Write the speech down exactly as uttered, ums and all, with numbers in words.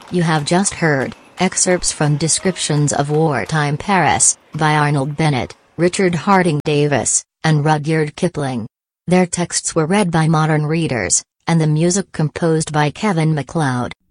You have just heard excerpts from Descriptions of Wartime Paris by Arnold Bennett, Richard Harding Davis, and Rudyard Kipling. Their texts were read by modern readers, and the music composed by Kevin MacLeod.